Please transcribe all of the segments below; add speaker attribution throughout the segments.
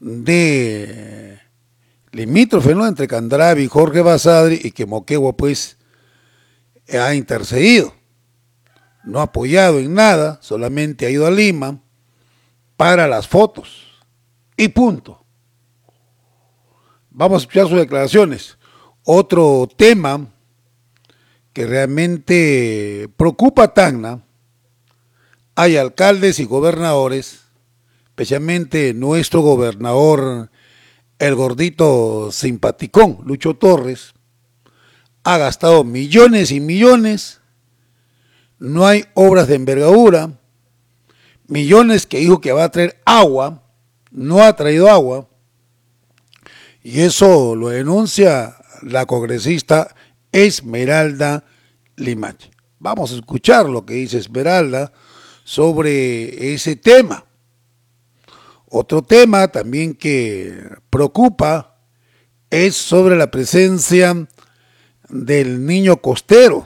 Speaker 1: de limítrofe, ¿no?, entre Candravi y Jorge Basadre, y que Moquegua pues ha intercedido. No ha apoyado en nada, solamente ha ido a Lima para las fotos y punto. Vamos a escuchar sus declaraciones. Otro tema que realmente preocupa a Tacna: hay alcaldes y gobernadores, especialmente nuestro gobernador, el gordito simpaticón, Lucho Torres, ha gastado millones y millones, no hay obras de envergadura, millones que dijo que va a traer agua, no ha traído agua, y eso lo denuncia la congresista Esmeralda Limache. Vamos a escuchar lo que dice Esmeralda sobre ese tema. Otro tema también que preocupa es sobre la presencia del niño costero.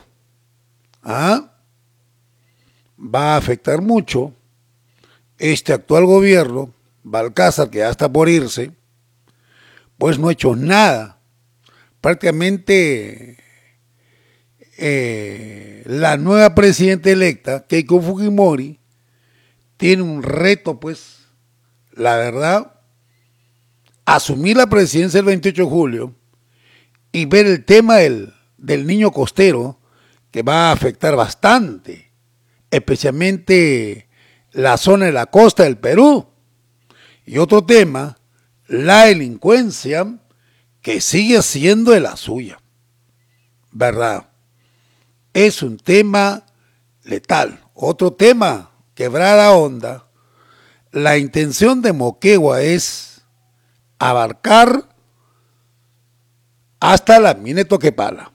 Speaker 1: Va a afectar mucho este actual gobierno. Balcázar, que ya está por irse, pues no ha hecho nada. Prácticamente la nueva presidenta electa, Keiko Fujimori, tiene un reto, pues, la verdad, asumir la presidencia el 28 de julio y ver el tema del niño costero, que va a afectar bastante, especialmente la zona de la costa del Perú. Y otro tema, la delincuencia, que sigue siendo de la suya, ¿verdad? Es un tema letal. Otro tema, quebrada onda. La intención de Moquegua es abarcar hasta la mina de Toquepala.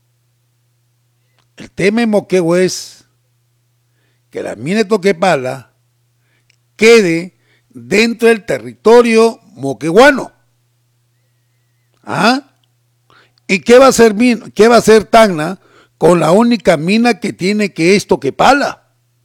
Speaker 1: El tema de Moquegua es que la mina de Toquepala quede dentro del territorio moqueguano. ¿Y qué va a hacer Tacna con la única mina que tiene, que es Toquepala?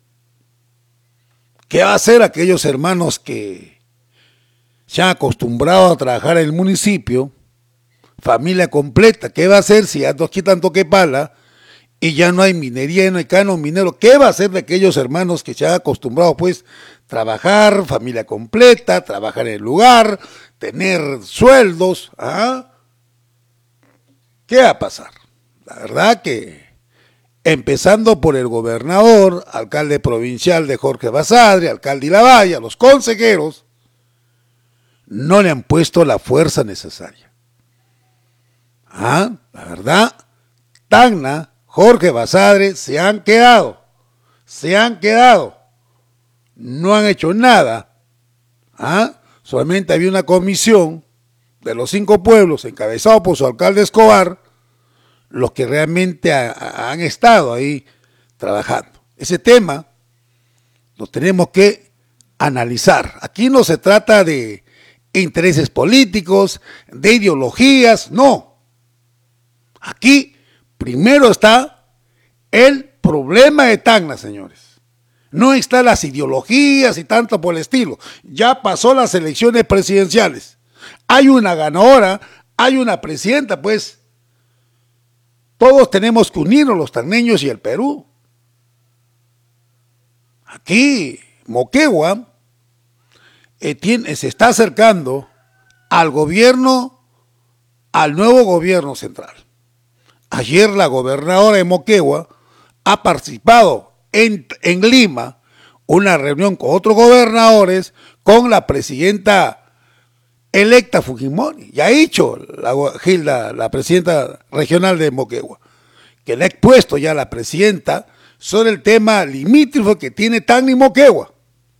Speaker 1: ¿Qué va a hacer aquellos hermanos que se han acostumbrado a trabajar en el municipio, familia completa? ¿Qué va a hacer si ya nos quitan Toquepala y ya no hay minería, no hay canon minero? ¿Qué va a hacer de aquellos hermanos que se han acostumbrado pues trabajar, familia completa, trabajar en el lugar, tener sueldos? ¿Qué va a pasar? La verdad que, empezando por el gobernador, alcalde provincial de Jorge Basadre, alcalde de La Valla, los consejeros, no le han puesto la fuerza necesaria. La verdad, Tacna, Jorge Basadre se han quedado, no han hecho nada. Solamente había una comisión de los 5 pueblos, encabezado por su alcalde Escobar, los que realmente han estado ahí trabajando. Ese tema lo tenemos que analizar. Aquí no se trata de intereses políticos, de ideologías, no. Aquí primero está el problema de Tacna, señores. No están las ideologías y tanto por el estilo. Ya pasó las elecciones presidenciales. Hay una ganadora, hay una presidenta, pues todos tenemos que unirnos, los tacneños y el Perú. Aquí, Moquegua se está acercando al gobierno, al nuevo gobierno central. Ayer la gobernadora de Moquegua ha participado en Lima, una reunión con otros gobernadores, con la presidenta electa Fujimori. Ya ha dicho Gilda, la presidenta regional de Moquegua, que le ha expuesto ya a la presidenta sobre el tema limítrofe que tiene Tacna y Moquegua.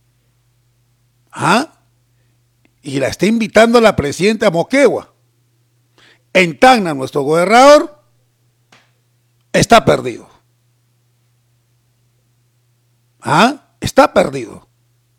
Speaker 1: Y la está invitando a la presidenta a Moquegua. En Tacna, nuestro gobernador está perdido. Está perdido.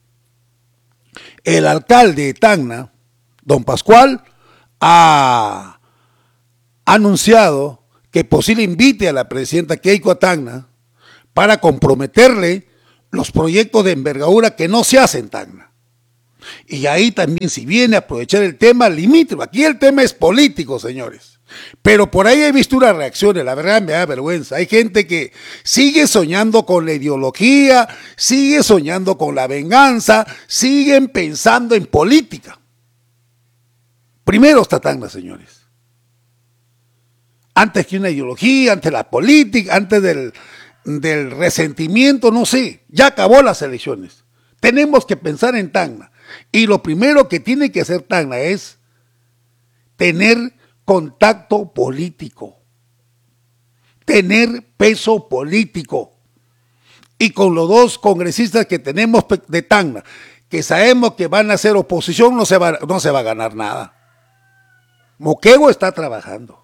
Speaker 1: El alcalde de Tacna, don Pascual, ha anunciado que posible invite a la presidenta Keiko a Tacna para comprometerle los proyectos de envergadura que no se hacen en Tacna. Y ahí también si viene a aprovechar el tema limítrofe. Aquí el tema es político, señores. Pero por ahí he visto unas reacciones, la verdad me da vergüenza. Hay gente que sigue soñando con la ideología, sigue soñando con la venganza, siguen pensando en política. Primero está Tacna, señores. Antes que una ideología, antes la política, antes del resentimiento, no sé. Ya acabó las elecciones. Tenemos que pensar en Tacna. Y lo primero que tiene que hacer Tacna es tener contacto político, tener peso político. Y con los dos congresistas que tenemos de Tacna, que sabemos que van a hacer oposición, no se va a ganar nada. Moquegua está trabajando.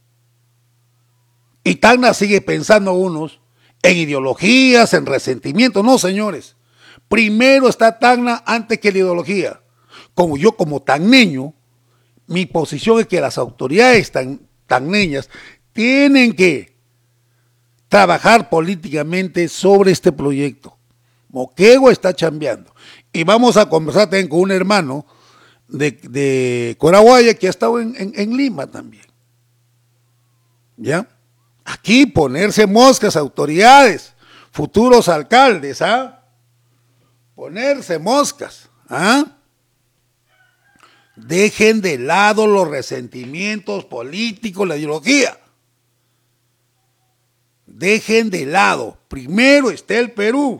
Speaker 1: Y Tacna sigue pensando unos en ideologías, en resentimiento. No, señores. Primero está Tacna antes que la ideología. Como yo, como tacneño, mi posición es que las autoridades tacneñas tienen que trabajar políticamente sobre este proyecto. Moquegua está chambeando. Y vamos a conversar también con un hermano de Corahuaya que ha estado en Lima también. ¿Ya? Aquí ponerse moscas, autoridades, futuros alcaldes, ¿ah? Ponerse moscas, ¿ah? Dejen de lado los resentimientos políticos, la ideología. Dejen de lado. Primero está el Perú.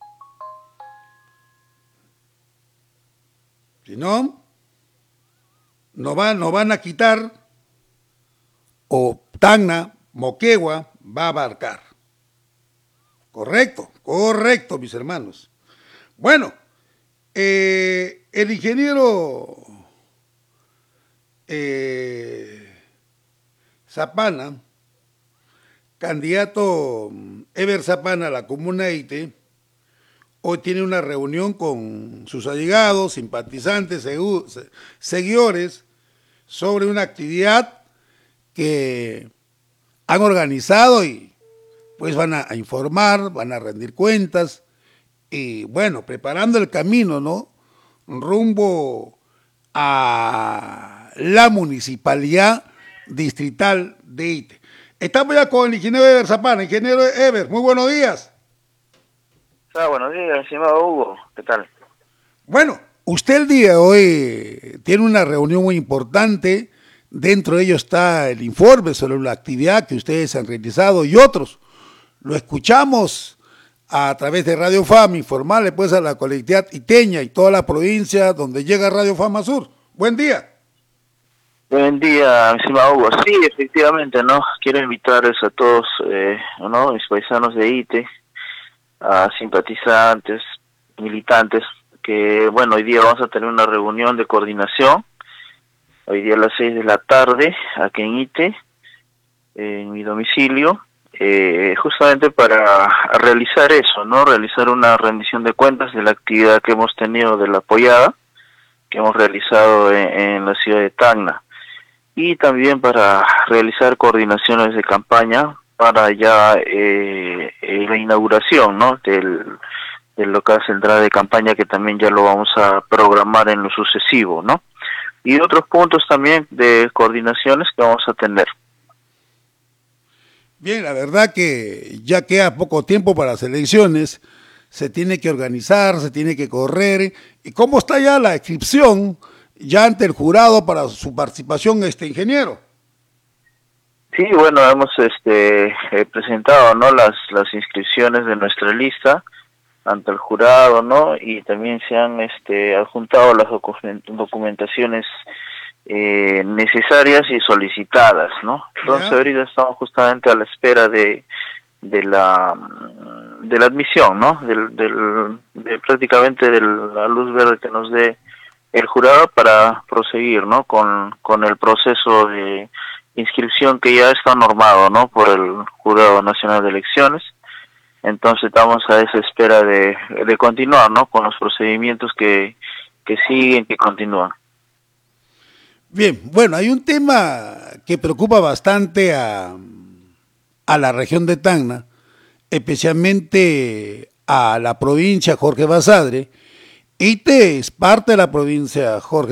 Speaker 1: Si no, no van a quitar, o Tacna, Moquegua va a abarcar. Correcto, correcto, mis hermanos. Bueno, el ingeniero Zapana, candidato Ever Zapana a la comuna de Ite, hoy tiene una reunión con sus allegados, simpatizantes, seguidores, sobre una actividad que han organizado y pues van a informar, van a rendir cuentas y bueno, preparando el camino, ¿no? Rumbo a la municipalidad distrital de Ite. Estamos ya con el ingeniero Ever Zapana. Ingeniero Ever, muy buenos días.
Speaker 2: Buenos días, estimado Hugo, ¿qué tal?
Speaker 1: Bueno, usted el día de hoy tiene una reunión muy importante, dentro de ello está el informe sobre la actividad que ustedes han realizado y otros. Lo escuchamos a través de Radio Fama, informarle pues a la colectividad iteña y toda la provincia donde llega Radio Fama Sur. Buen día.
Speaker 2: Buen día, estimado Hugo. Sí, efectivamente, ¿no? Quiero invitarles a todos, ¿no? Mis paisanos de Ite, a simpatizantes, militantes, que bueno, hoy día vamos a tener una reunión de coordinación, hoy día a las 6 de la tarde, aquí en Ite, en mi domicilio, justamente para realizar eso, ¿no? Realizar una rendición de cuentas de la actividad que hemos tenido de la apoyada, que hemos realizado en la ciudad de Tacna, y también para realizar coordinaciones de campaña para ya la inauguración, ¿no? del local central de campaña, que también ya lo vamos a programar en lo sucesivo, ¿no? Y otros puntos también de coordinaciones que vamos a tener.
Speaker 1: Bien, la verdad que ya queda poco tiempo para las elecciones, se tiene que organizar, se tiene que correr. ¿Y cómo está ya la inscripción ya ante el jurado para su participación, ingeniero?
Speaker 2: Sí, bueno, hemos presentado, ¿no? las inscripciones de nuestra lista ante el jurado, ¿no? Y también se han adjuntado las documentaciones necesarias y solicitadas, ¿no? Entonces ahorita estamos justamente a la espera de la admisión, ¿no? De prácticamente de la luz verde que nos dé el jurado para proseguir, ¿no? Con el proceso de inscripción que ya está normado, ¿no? Por el Jurado Nacional de Elecciones. Entonces estamos a esa espera de continuar, ¿no? Con los procedimientos que siguen, que continúan.
Speaker 1: Bien, bueno, hay un tema que preocupa bastante a la región de Tacna, especialmente a la provincia Jorge Basadre, Ite es parte de la provincia, Jorge.